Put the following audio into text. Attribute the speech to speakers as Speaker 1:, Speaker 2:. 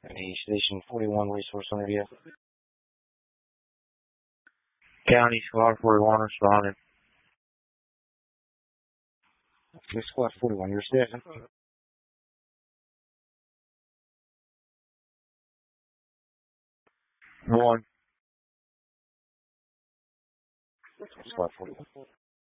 Speaker 1: Any Station 41 resource on you?
Speaker 2: County Squad 41 responding.
Speaker 1: Okay, Squad 41, you're staffing?
Speaker 2: One.
Speaker 1: Squad 41.